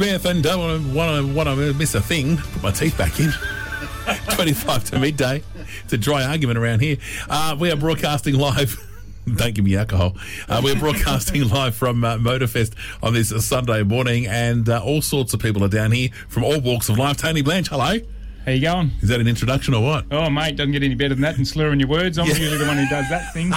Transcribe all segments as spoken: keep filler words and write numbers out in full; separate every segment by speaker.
Speaker 1: Beth, and don't want to want to miss a thing. Put my teeth back in. twenty-five to midday. It's a dry argument around here. Uh, we are broadcasting live. Don't give me alcohol. Uh, we're broadcasting live from uh, Motorfest on this uh, Sunday morning, and uh, all sorts of people are down here from all walks of life. Tony Blanche, hello.
Speaker 2: How you going?
Speaker 1: Is that an introduction or what?
Speaker 2: Oh, mate, doesn't get any better than that than slurring your words. I'm
Speaker 1: Yeah.
Speaker 2: usually the one who does that thing.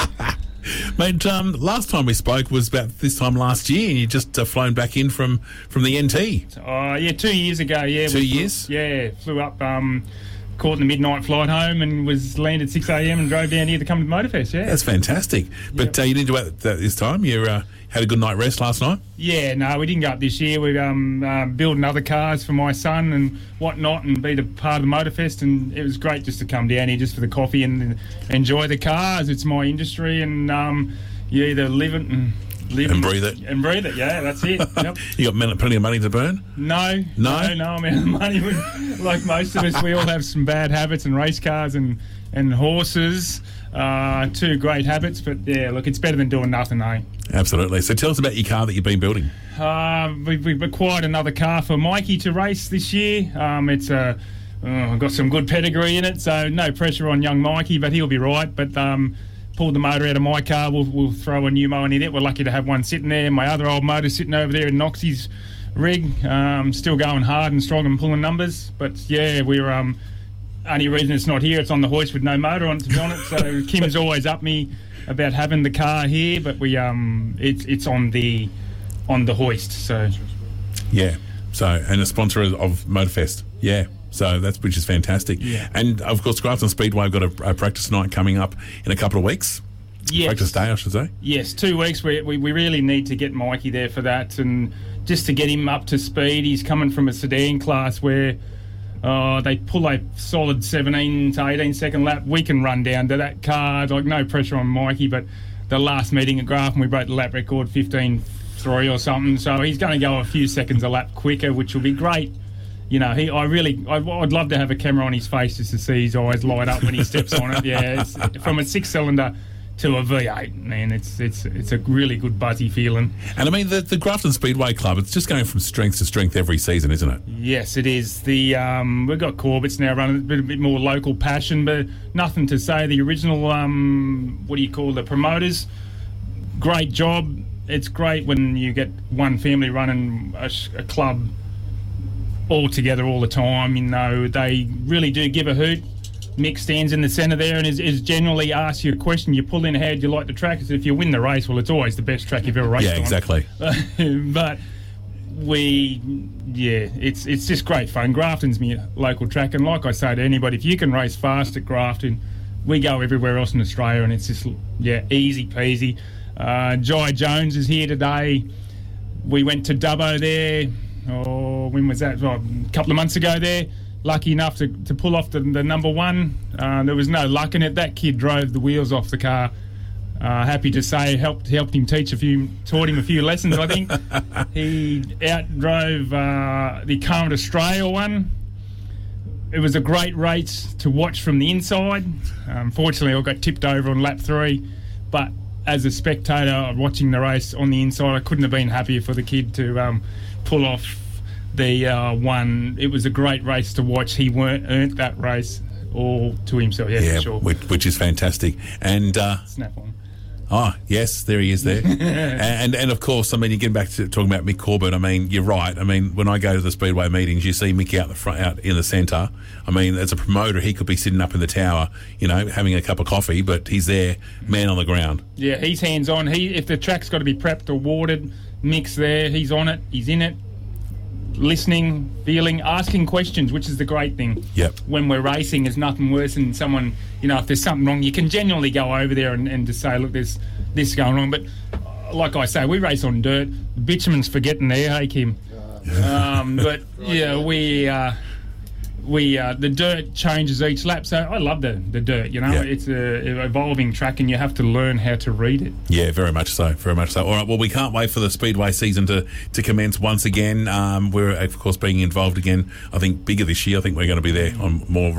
Speaker 1: Mate, um, last time we spoke was about this time last year, and you just uh, flown back in from, from the N T.
Speaker 2: Oh, yeah, two years ago, yeah.
Speaker 1: Two
Speaker 2: we
Speaker 1: years?
Speaker 2: Flew, yeah, flew up, um, caught the midnight flight home and was landed six a.m. and drove down here to come to Motorfest, yeah.
Speaker 1: That's fantastic. But
Speaker 2: Yep.
Speaker 1: uh, you didn't do it that this time. You uh, had a good night rest last night?
Speaker 2: Yeah, no, we didn't go up this year. We're um, uh, building other cars for my son and whatnot and be the part of the Motorfest, and it was great just to come down here just for the coffee and enjoy the cars. It's my industry, and um, you either live it and... Live
Speaker 1: And breathe it.
Speaker 2: And breathe it, yeah, that's it. Yep.
Speaker 1: You got men- plenty of money to burn?
Speaker 2: No,
Speaker 1: No?
Speaker 2: no, no, I'm out of money. We- like most of us, we all have some bad habits, and race cars and, and horses, uh, two great habits. But yeah, look, it's better than doing nothing, eh?
Speaker 1: Absolutely. So tell us about your car that you've been building.
Speaker 2: Uh, we, we've acquired another car for Mikey to race this year. Um, it's a, uh, got some good pedigree in it, so no pressure on young Mikey, but he'll be right. But um, pulled the motor out of my car, we'll, we'll throw a new mower in it. We're lucky to have one sitting there. My other old motor sitting over there in Noxie's rig, um, still going hard and strong and pulling numbers. But yeah, we're um, only reason it's not here, it's on the hoist with no motor on it, to be honest. So Kim's always up me about having the car here, but we um, it's it's on the on the hoist. So
Speaker 1: Yeah. So, and a sponsor of Motorfest. Yeah. So that's, which is fantastic.
Speaker 2: Yeah.
Speaker 1: And of course, Grafton Speedway have got a, a practice night coming up in a couple of weeks.
Speaker 2: yes,
Speaker 1: Practice day, I should say.
Speaker 2: yes, two weeks. We, we we really need to get Mikey there for that, and just to get him up to speed. He's coming from a sedan class where uh, they pull a solid seventeen to eighteen second lap. We can run down to that car, like no pressure on Mikey. But the last meeting at Grafton, we broke the lap record fifteen three or something. So he's going to go a few seconds a lap quicker, which will be great. You know, he. I really, I, I'd love to have a camera on his face just to see his eyes light up when he steps on it. Yeah, it's, from a six-cylinder to a V eight, man, it's it's it's a really good buzzy feeling.
Speaker 1: And I mean, the, the Grafton Speedway Club, it's just going from strength to strength every season, isn't it?
Speaker 2: Yes, it is. The um, we've got Corbett's now running a bit, a bit more local passion, but nothing to say. The original, um, what do you call the promoters? Great job. It's great when you get one family running a, a club all together all the time. You know, they really do give a hoot. Mick stands in the centre there and is, is generally asks you a question. You pull in, how do you like the track? If you win the race, well, it's always the best track you've ever raced
Speaker 1: Yeah,
Speaker 2: on.
Speaker 1: exactly.
Speaker 2: But we, yeah, it's it's just great fun. Grafton's my local track, and like I say to anybody, if you can race fast at Grafton, we go everywhere else in Australia, and it's just, yeah, easy peasy. Uh, Jai Jones is here today. We went to Dubbo there. Oh, when was that? Oh, a couple of months ago there. Lucky enough to, to pull off the, the number one. Uh, there was no luck in it. That kid drove the wheels off the car. Uh, happy to say, helped helped him teach a few, taught him a few lessons, I think. He outdrove uh, the Current Australia one. It was a great race to watch from the inside. Unfortunately, I got tipped over on lap three, but as a spectator watching the race on the inside, I couldn't have been happier for the kid to um, pull off the uh, one. It was a great race to watch. He weren't earned that race all to himself. Yeah,
Speaker 1: Yeah,
Speaker 2: for sure.
Speaker 1: which, which is fantastic. And uh,
Speaker 2: Snap on.
Speaker 1: oh, yes, there he is there. and and of course, I mean, you get back to talking about Mick Corbett. I mean, you're right. I mean, when I go to the Speedway meetings, you see Mickey out the front, out in the centre. I mean, as a promoter, he could be sitting up in the tower, you know, having a cup of coffee, but he's there, man on the ground.
Speaker 2: Yeah, he's hands on. He if the track's got to be prepped or watered, Mick's there. He's on it. He's in it. Listening, feeling, asking questions, which is the great thing.
Speaker 1: Yep.
Speaker 2: When we're racing, there's nothing worse than someone, you know, if there's something wrong, you can genuinely go over there and, and just say, look, there's this going wrong. But uh, like I say, we race on dirt. Bitumen's forgetting there, hey, Kim? Um, but, yeah, we... Uh, we uh, the dirt changes each lap, so I love the, the dirt, you know.
Speaker 1: Yeah.
Speaker 2: It's a evolving track and you have to learn how to read it.
Speaker 1: Yeah, very much so, very much so. All right, well, we can't wait for the Speedway season to, to commence once again. Um, we're, of course, being involved again, I think, bigger this year. I think we're going to be there on more